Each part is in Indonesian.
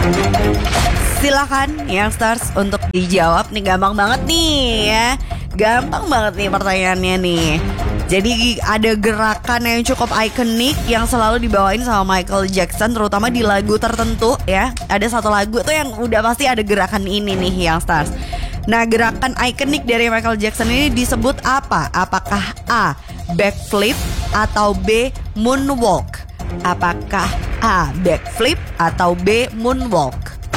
Silakan youngsters untuk dijawab nih, gampang banget nih ya. Gampang banget nih pertanyaannya nih. Jadi ada gerakan yang cukup ikonik yang selalu dibawain sama Michael Jackson, terutama di lagu tertentu ya. Ada satu lagu tuh yang udah pasti ada gerakan ini nih youngsters. Nah, gerakan ikonik dari Michael Jackson ini disebut apa? Apakah A, backflip atau B, moonwalk? Apakah A, backflip atau B, moonwalk?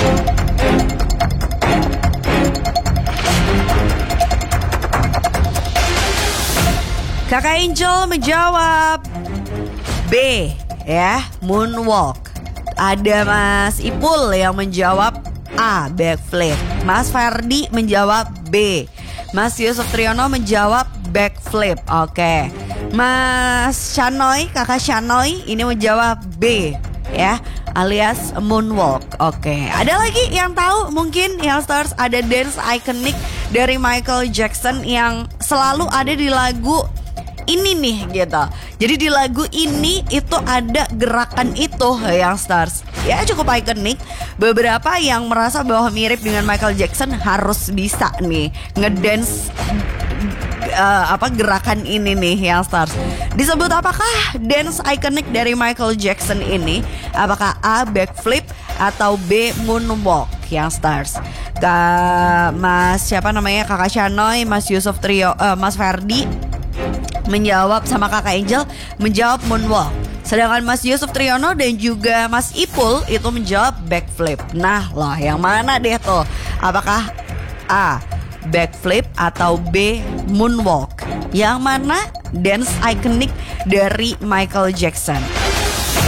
Kakak Angel menjawab B ya, moonwalk. Ada Mas Ipul yang menjawab A, backflip. Mas Ferdi menjawab B. Mas Yusuf Triyono menjawab backflip. Oke. Mas Shanoy, kakak Shanoy ini menjawab B ya, alias moonwalk. Oke. Ada lagi yang tahu mungkin youngsters, ada dance ikonik dari Michael Jackson yang selalu ada di lagu ini nih gitu. Jadi di lagu ini itu ada gerakan itu youngsters. Ya cukup ikonik. Beberapa yang merasa bahwa mirip dengan Michael Jackson harus bisa nih ngedance gerakan ini nih youngsters. Disebut apakah dance ikonik dari Michael Jackson ini? Apakah A, backflip atau B, moonwalk youngsters? Mas siapa namanya, kakak Shanoy, Mas Yusuf Trio, Mas Ferdi menjawab sama kakak Angel menjawab moonwalk. Sedangkan Mas Yusuf Triyono dan juga Mas Ipul itu menjawab backflip. Nah loh, yang mana deh tuh? Apakah A, backflip atau B, moonwalk? Yang mana dance ikonik dari Michael Jackson?